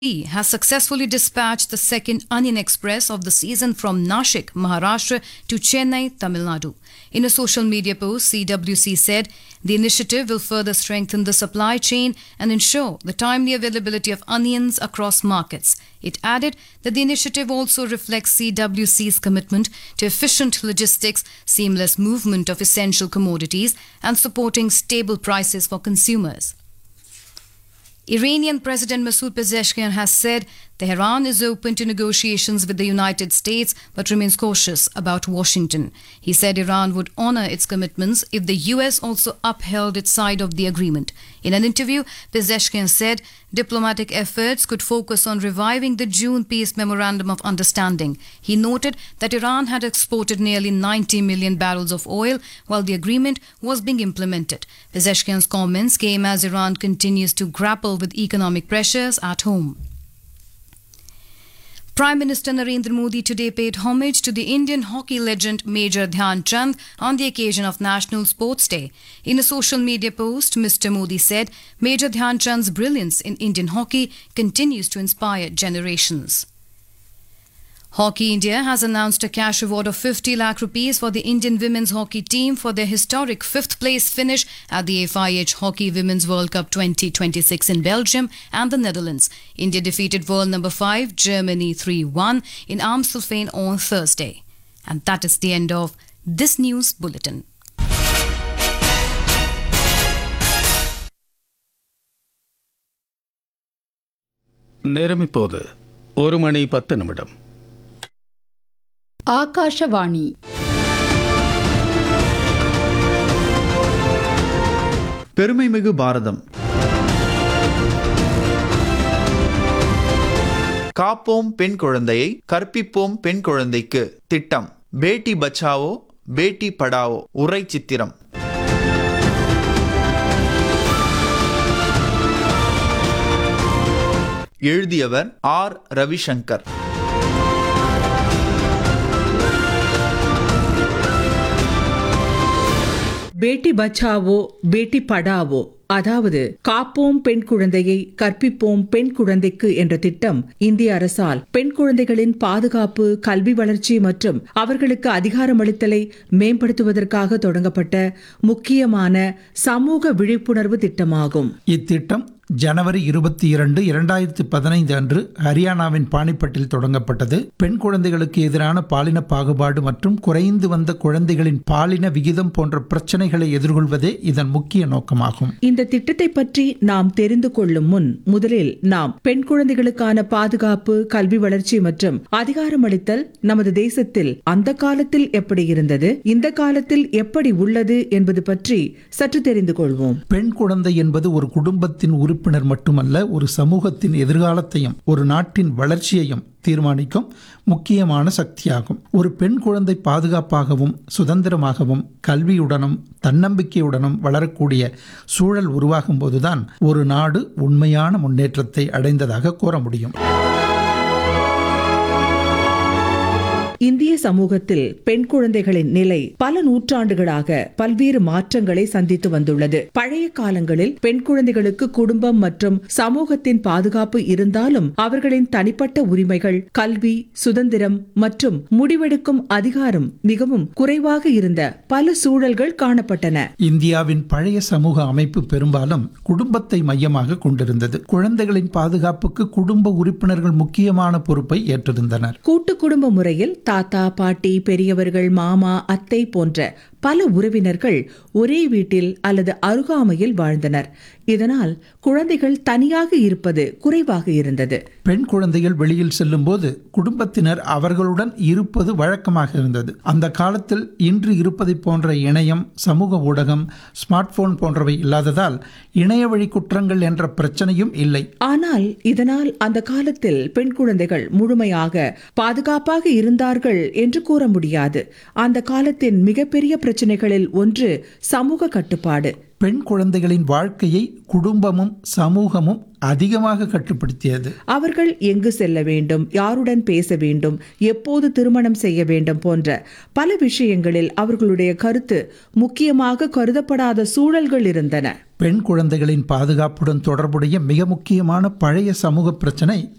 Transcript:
has successfully dispatched the second Onion Express of the season from Nashik, Maharashtra to Chennai, Tamil Nadu. In a social media post, CWC said the initiative will further strengthen the supply chain and ensure the timely availability of onions across markets. It added that the initiative also reflects CWC's commitment to efficient logistics, seamless movement of essential commodities, and supporting stable prices for consumers. Iranian President Masoud Pezeshkian has said Tehran is open to negotiations with the United States but remains cautious about Washington. He said Iran would honor its commitments if the US also upheld its side of the agreement. In an interview, Pezeshkian said diplomatic efforts could focus on reviving the June Peace Memorandum of Understanding. He noted that Iran had exported nearly 90 million barrels of oil while the agreement was being implemented. Pezeshkian's comments came as Iran continues to grapple with economic pressures at home. Prime Minister Narendra Modi today paid homage to the Indian hockey legend Major Dhyan Chand on the occasion of National Sports Day. In a social media post, Mr. Modi said Major Dhyan Chand's brilliance in Indian hockey continues to inspire generations. Hockey India has announced a cash reward of 50 lakh rupees for the Indian women's hockey team for their historic fifth-place finish at the FIH Hockey Women's World Cup 2026 in Belgium and the Netherlands. India defeated world number 5, Germany 3-1 in Amstelveen on Thursday. And that is the end of this news bulletin. நேரம் இப்போது 1:10 ஆகாஷவாணி பெருமைமிகு பாரதம். காப்போம் பெண் குழந்தையை, கற்பிப்போம் பெண் குழந்தைக்கு திட்டம். பேட்டி பச்சாவோ பேட்டி படாவோ உரை சித்திரம். எழுதியவர் ஆர். ரவிசங்கர். பேட்டி பச்சாவோ பேட்டி படாவோ, அதாவது காப்போம் பெண் குழந்தையை கற்பிப்போம் பெண் குழந்தைக்கு என்ற திட்டம் இந்திய அரசால் பெண் குழந்தைகளின் பாதுகாப்பு, கல்வி வளர்ச்சி மற்றும் அவர்களுக்கு அதிகாரமளித்தலை மேம்படுத்துவதற்காக தொடங்கப்பட்ட முக்கியமான சமூக விழிப்புணர்வு திட்டமாகும். இத்திட்டம் ஜனவரி 22, 2015 அன்று ஹரியானாவின் பானிப்பட்டில் தொடங்கப்பட்டது. பெண் குழந்தைகளுக்கு எதிரான பாலின பாகுபாடு மற்றும் குறைந்து வந்த குழந்தைகளின் பாலின விகிதம் போன்ற பிரச்சனைகளை எதிர்கொள்வதே இதன் முக்கிய நோக்கமாகும். இந்த திட்டத்தை பற்றி நாம் தெரிந்து கொள்ளும் முன் முதலில் நாம் பெண் குழந்தைகளுக்கான பாதுகாப்பு, கல்வி வளர்ச்சி மற்றும் அதிகாரமளித்தல் நமது தேசத்தில் அந்த காலத்தில் எப்படி இருந்தது, இந்த காலத்தில் எப்படி உள்ளது என்பது பற்றி சற்று தெரிந்து கொள்வோம். பெண் குழந்தை என்பது ஒரு குடும்பத்தின் உறுப்பினர் மட்டுமல்ல, ஒரு சமூகத்தின் எதிர்காலத்தையும் ஒரு நாட்டின் வளர்ச்சியையும் தீர்மானிக்கும் முக்கியமான சக்தியாகும். ஒரு பெண் குழந்தை பாதுகாப்பாகவும் சுதந்திரமாகவும் கல்வியுடனும் தன்னம்பிக்கையுடனும் வளரக்கூடிய சூழல் உருவாகும் போதுதான் ஒரு நாடு உண்மையான முன்னேற்றத்தை அடைந்ததாக கூற முடியும். இந்திய சமூகத்தில் பெண் குழந்தைகளின் நிலை பல நூற்றாண்டுகளாக பல்வேறு மாற்றங்களை சந்தித்து வந்துள்ளது. பழைய காலங்களில் பெண் குழந்தைகளுக்கு குடும்பம் மற்றும் சமூகத்தின் பாதுகாப்பு இருந்தாலும் அவர்களின் தனிப்பட்ட உரிமைகள், கல்வி, சுதந்திரம் மற்றும் முடிவெடுக்கும் அதிகாரம் மிகவும் குறைவாக இருந்த பல சூழல்கள் காணப்பட்டன. இந்தியாவின் பழைய சமூக அமைப்பு பெரும்பாலும் குடும்பத்தை மையமாக கொண்டிருந்தது. குழந்தைகளின் பாதுகாப்புக்கு குடும்ப உறுப்பினர்கள் முக்கியமான பொறுப்பை ஏற்றிருந்தனர். கூட்டு குடும்ப முறையில் தாத்தா, பாட்டி, பெரியவர்கள், மாமா, அத்தை போன்ற பல உறவினர்கள் ஒரே வீட்டில் அல்லது அருகாமையில் வாழ்ந்தனர். இதனால் குழந்தைகள் தனியாக இருப்பது குறைவாக இருந்தது. பெண் குழந்தைகள் வெளியில் செல்லும் போது குடும்பத்தினர் அவர்களுடன் இருப்பது வழக்கமாக இருந்தது. அந்த காலத்தில் இன்று இருப்பதை போன்ற இணையம், சமூக ஊடகம், ஸ்மார்ட் போன் போன்றவை இல்லாததால் இணைய வழி குற்றங்கள் என்ற பிரச்சனையும் இல்லை. ஆனால் இதனால் அந்த காலத்தில் பெண் குழந்தைகள் முழுமையாக பாதுகாப்பாக இருந்தார்கள் என்று கூற முடியாது. அந்த காலத்தின் மிகப்பெரிய பிரச்சனைகளில் ஒன்று சமூக கட்டுப்பாடு. பெண் குழந்தைகளின் வாழ்க்கையை குடும்பமும் சமூகமும் அதிகமாக கட்டுப்படுத்தியது. அவர்கள் எங்கு செல்ல வேண்டும், யாருடன் பேச வேண்டும், எப்போது திருமணம் செய்ய வேண்டும் போன்ற பல விஷயங்களில் அவர்களுடைய கருத்து முக்கியமாக கருதப்படாத சூழல்கள் இருந்தன. பெண் குழந்தைகளின் பாதுகாப்புடன் தொடர்புடைய மிக முக்கியமான பழைய சமூக பிரச்சனை